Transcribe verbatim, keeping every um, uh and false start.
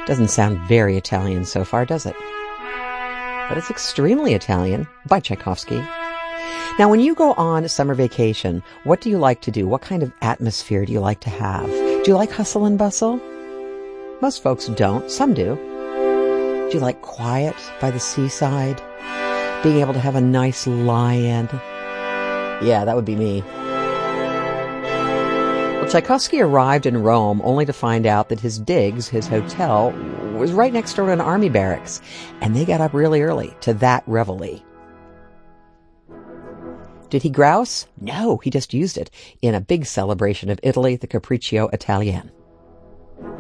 Doesn't sound very Italian so far, does it? But it's extremely Italian by Tchaikovsky. Now, when you go on summer vacation, what do you like to do? What kind of atmosphere do you like to have? Do you like hustle and bustle? Most folks don't. Some do. Do you like quiet by the seaside? Being able to have a nice lie-in? Yeah, that would be me. Well, Tchaikovsky arrived in Rome only to find out that his digs, his hotel, was right next door to an army barracks, and they got up really early to that reveille. Did he grouse? No, he just used it in a big celebration of Italy, the Capriccio Italienne.